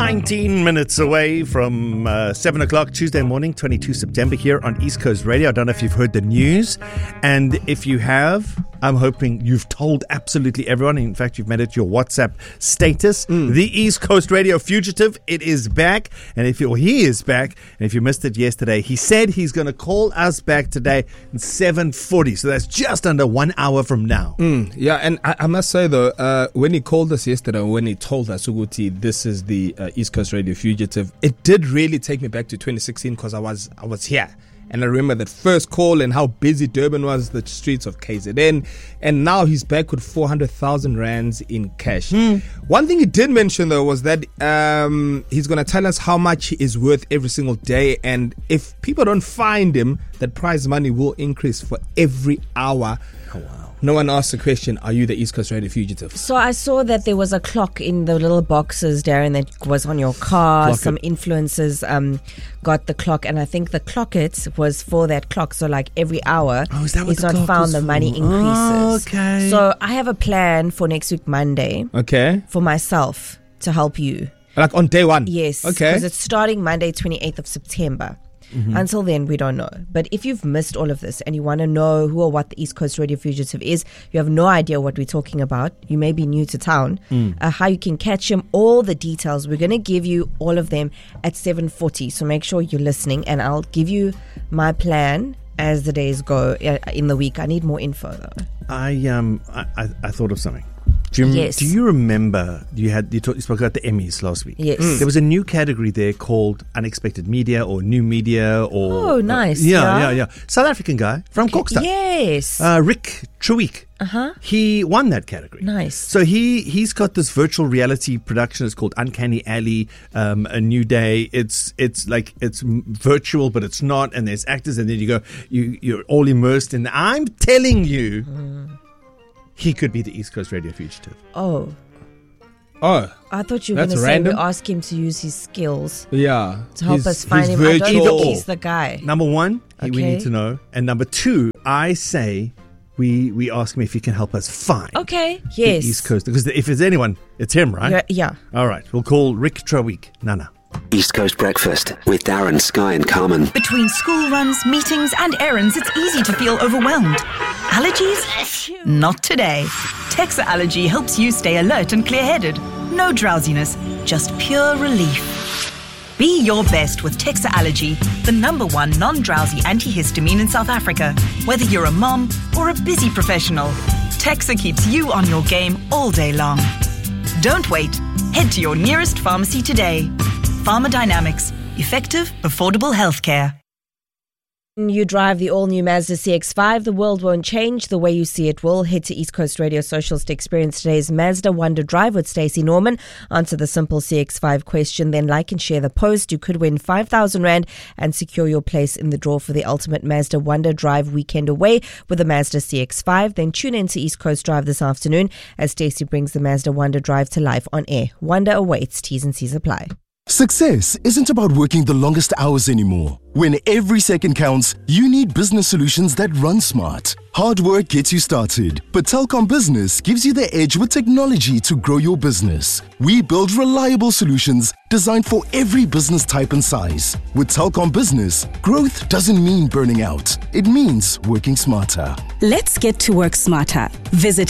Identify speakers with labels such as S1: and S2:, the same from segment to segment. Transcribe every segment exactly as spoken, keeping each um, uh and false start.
S1: nineteen minutes away from uh, seven o'clock Tuesday morning, the twenty-second of September here on East Coast Radio. I don't know if you've heard the news. And if you have, I'm hoping you've told absolutely everyone. In fact, you've made it your WhatsApp status. Mm. The East Coast Radio Fugitive, it is back. And if you, he is back, and if you missed it yesterday, he said he's going to call us back today at seven forty. So that's just under one hour from now.
S2: Mm, yeah, and I, I must say, though, uh, when he called us yesterday, when he told us, Uguti, this is the uh, East Coast Radio Fugitive, it did really take me back to twenty sixteen because I was I was here. And I remember that first call and how busy Durban was, the streets of K Z N. And now he's back with four hundred thousand rands in cash. Mm. One thing he did mention, though, was that um, he's going to tell us how much he is worth every single day. And if people don't find him, that prize money will increase for every hour. Oh, wow. No one asked the question, are you the East Coast Radio Fugitive?
S3: So I saw that there was a clock in the little boxes, Darren, that was on your car. Clock Some it. influencers um, got the clock, and I think the clock it was for that clock. So like every hour,
S1: oh, is that what
S3: it's
S1: the
S3: not found, the
S1: for?
S3: money increases.
S1: Oh, okay.
S3: So I have a plan for next week, Monday.
S2: Okay.
S3: For myself to help you.
S2: Like on day one?
S3: Yes.
S2: Okay.
S3: Because it's starting Monday, twenty-eighth of September. Mm-hmm. Until then, we don't know. But if you've missed all of this and you want to know who or what the East Coast Radio Fugitive is, you have no idea what we're talking about, you may be new to town, mm. uh, how you can catch him, all the details, we're going to give you all of them at seven forty. So make sure you're listening, and I'll give you my plan as the days go in the week. I need more info, though.
S1: I um I, I, I thought of something. Do you,
S3: yes.
S1: do you remember you had you, talk, you spoke about the Emmys last week?
S3: Yes. Mm.
S1: There was a new category there called Unexpected Media or New Media or
S3: oh nice
S1: uh, yeah,
S3: yeah
S1: yeah yeah South African guy from
S3: okay.
S1: Kokstad.
S3: Yes.
S1: Uh, Rick Treweek.
S3: Uh-huh.
S1: He won that category.
S3: Nice.
S1: So he he's got this virtual reality production. It's called Uncanny Alley, um, A New Day. It's it's like it's virtual, but it's not. And there's actors, and then you go you you're all immersed in. I'm telling you. Mm. He could be the East Coast Radio Fugitive.
S3: Oh.
S2: Oh.
S3: I thought you were going to say we ask him to use his skills.
S2: Yeah.
S3: To help
S2: his,
S3: us find him.
S2: Virtual.
S3: I don't think he's the guy.
S1: Number one,
S3: okay.
S1: we need to know. And number two, I say we we ask him if he can help us find
S3: okay. yes.
S1: the East Coast. Because if it's anyone, it's him, right?
S3: Yeah. yeah.
S1: All right. We'll call Rick Treweek. Nana.
S4: East Coast Breakfast with Darren, Sky and Carmen.
S5: Between school runs, meetings and errands, it's easy to feel overwhelmed. Allergies? Not today. Texa Allergy helps you stay alert and clear-headed. No drowsiness, just pure relief. Be your best with Texa Allergy, the number one non-drowsy antihistamine in South Africa. Whether you're a mom or a busy professional, Texa keeps you on your game all day long. Don't wait. Head to your nearest pharmacy today. Pharmadynamics. Effective, affordable healthcare.
S3: You drive the all-new Mazda C X five. The world won't change. The way you see it will. Head to East Coast Radio Socials to experience today's Mazda Wonder Drive with Stacey Norman. Answer the simple C X five question, then like and share the post. You could win five thousand rand and secure your place in the draw for the ultimate Mazda Wonder Drive weekend away with the Mazda C X five. Then tune in to East Coast Drive this afternoon as Stacey brings the Mazda Wonder Drive to life on air. Wonder awaits. T's and C's apply.
S6: Success isn't about working the longest hours anymore. When every second counts, you need business solutions that run smart. Hard work gets you started, but Telkom Business gives you the edge with technology to grow your business. We build reliable solutions designed for every business type and size. With Telkom Business, growth doesn't mean burning out. It means working smarter.
S7: Let's get to work smarter. Visit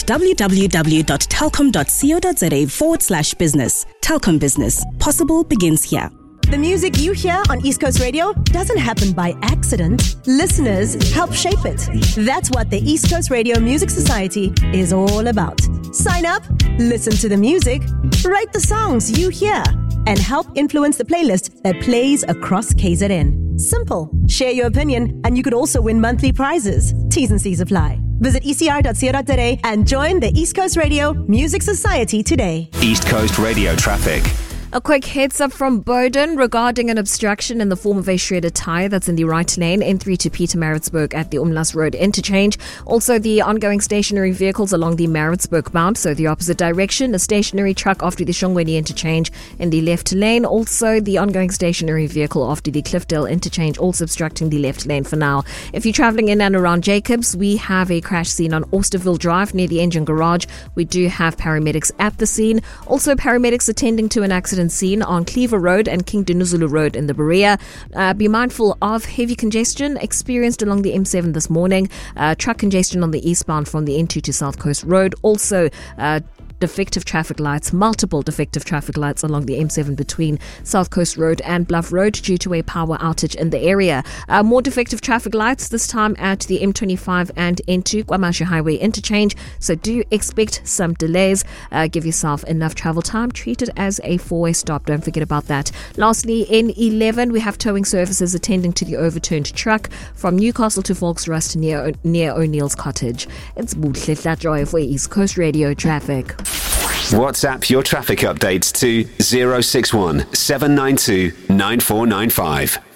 S7: www.telkom.co.za forward slash business. Telkom Business. Possible begins here.
S8: The music you hear on East Coast Radio doesn't happen by accident. Listeners help shape it. That's what the East Coast Radio Music Society is all about. Sign up, listen to the music, write the songs you hear, and help influence the playlist that plays across K Z N. Simple. Share your opinion, and you could also win monthly prizes. T's and C's apply. Visit e c r dot co dot za and join the East Coast Radio Music Society today.
S4: East Coast Radio traffic.
S9: A quick heads up from Bowden regarding an obstruction in the form of a shredded tyre that's in the right lane, N three to Pietermaritzburg at the Umlas Road interchange. Also, the ongoing stationary vehicles along the Maritzburg bound, so the opposite direction. A stationary truck after the Shongweni interchange in the left lane. Also, the ongoing stationary vehicle after the Cliffdale interchange, also obstructing the left lane for now. If you're travelling in and around Jacobs, we have a crash scene on Austerville Drive near the engine garage. We do have paramedics at the scene. Also, paramedics attending to an accident even seen on Cleaver Road and King Dinuzulu Road in the Berea. Uh, be mindful of heavy congestion experienced along the M seven this morning. Uh, truck congestion on the eastbound from the N two to South Coast Road. Also, uh, defective traffic lights, multiple defective traffic lights along the M seven between South Coast Road and Bluff Road due to a power outage in the area. Uh, more defective traffic lights this time at the M twenty-five and N two KwaMashu Highway interchange. So do expect some delays. Uh, give yourself enough travel time. Treat it as a four-way stop. Don't forget about that. Lastly, in eleven, we have towing services attending to the overturned truck from Newcastle to Volksrust near near O'Neill's Cottage. It's Buhle Flatjoy for East Coast Radio Traffic.
S4: WhatsApp your traffic updates to zero six one seven nine two nine four nine five.